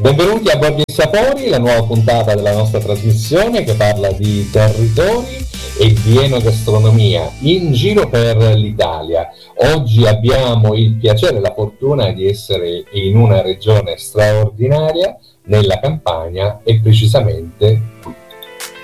Benvenuti a Borghi e Sapori, la nuova puntata della nostra trasmissione che parla di territori e di enogastronomia in giro per l'Italia. Oggi abbiamo il piacere e la fortuna di essere in una regione straordinaria, nella Campania e precisamente